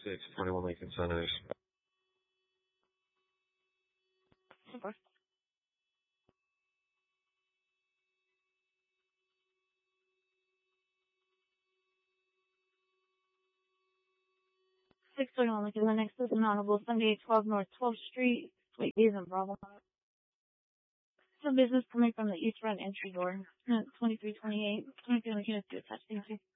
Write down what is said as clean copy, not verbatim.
621 Lincoln Centers. Super. Six 21 Lincoln, the next is an Honorable Sunday, 12 North 12th Street. Wait, these are Bravo. Some business coming from the east front entry door. 2328. 23 Lincoln is to attach. Thank you.